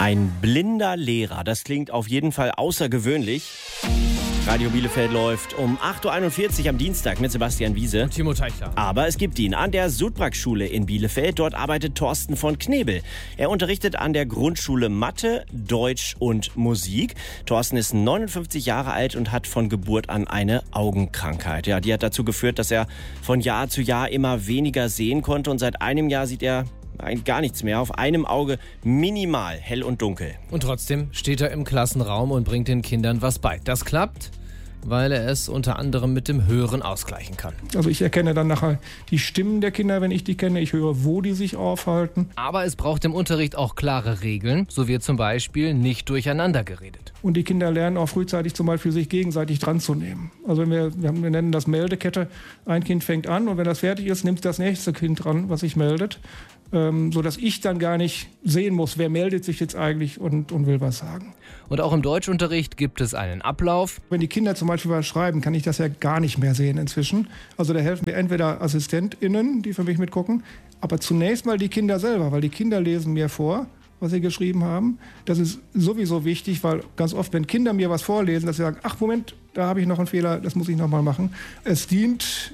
Ein blinder Lehrer, das klingt auf jeden Fall außergewöhnlich. Radio Bielefeld läuft um 8.41 Uhr am Dienstag mit Sebastian Wiese. Und Timo Teichler. Aber es gibt ihn an der Sudbrack-Schule in Bielefeld. Dort arbeitet Thorsten von Knebel. Er unterrichtet an der Grundschule Mathe, Deutsch und Musik. Thorsten ist 59 Jahre alt und hat von Geburt an eine Augenkrankheit. Ja, die hat dazu geführt, dass er von Jahr zu Jahr immer weniger sehen konnte. Und seit einem Jahr sieht er eigentlich gar nichts mehr. Auf einem Auge minimal hell und dunkel. Und trotzdem steht er im Klassenraum und bringt den Kindern was bei. Das klappt, weil er es unter anderem mit dem Hören ausgleichen kann. Also ich erkenne dann nachher die Stimmen der Kinder, wenn ich die kenne. Ich höre, wo die sich aufhalten. Aber es braucht im Unterricht auch klare Regeln. So wird zum Beispiel nicht durcheinander geredet. Und die Kinder lernen auch frühzeitig zum Beispiel, sich gegenseitig dran zu nehmen. Also wir nennen das Meldekette. Ein Kind fängt an und wenn das fertig ist, nimmt das nächste Kind dran, was sich meldet. Sodass ich dann gar nicht sehen muss, wer meldet sich jetzt eigentlich und will was sagen. Und auch im Deutschunterricht gibt es einen Ablauf. Wenn die Kinder zum Beispiel was schreiben, kann ich das ja gar nicht mehr sehen inzwischen. Also da helfen mir entweder AssistentInnen, die für mich mitgucken, aber zunächst mal die Kinder selber, weil die Kinder lesen mir vor, was sie geschrieben haben. Das ist sowieso wichtig, weil ganz oft, wenn Kinder mir was vorlesen, dass sie sagen, ach Moment, da habe ich noch einen Fehler, das muss ich nochmal machen. Es dient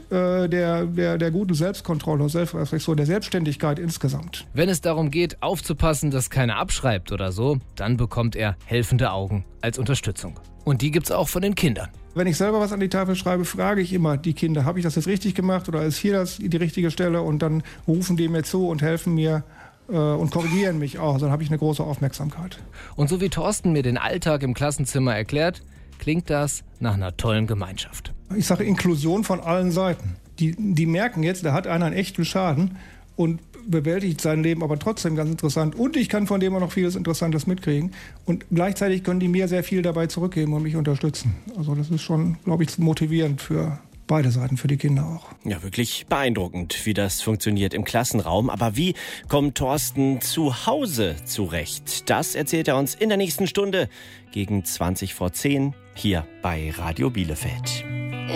der guten Selbstkontrolle und Selbstreflexion, der Selbstständigkeit insgesamt. Wenn es darum geht, aufzupassen, dass keiner abschreibt oder so, dann bekommt er helfende Augen als Unterstützung. Und die gibt's auch von den Kindern. Wenn ich selber was an die Tafel schreibe, frage ich immer die Kinder, habe ich das jetzt richtig gemacht oder ist hier die richtige Stelle? Und dann rufen die mir zu und helfen mir und korrigieren mich auch. Dann habe ich eine große Aufmerksamkeit. Und so wie Thorsten mir den Alltag im Klassenzimmer erklärt, klingt das nach einer tollen Gemeinschaft. Ich sage Inklusion von allen Seiten. Die merken jetzt, da hat einer einen echten Schaden und bewältigt sein Leben aber trotzdem ganz interessant. Und ich kann von dem auch noch vieles Interessantes mitkriegen. Und gleichzeitig können die mir sehr viel dabei zurückgeben und mich unterstützen. Also das ist schon, glaube ich, motivierend für beide Seiten, für die Kinder auch. Ja, wirklich beeindruckend, wie das funktioniert im Klassenraum. Aber wie kommt Thorsten zu Hause zurecht? Das erzählt er uns in der nächsten Stunde gegen 20 vor 10 hier bei Radio Bielefeld.